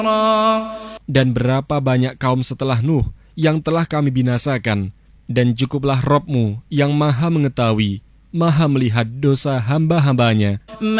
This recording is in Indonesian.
Dan berapa banyak kaum setelah Nuh yang telah kami binasakan, dan cukuplah Rabb-Mu yang maha mengetahui, maha melihat dosa hamba-hambanya.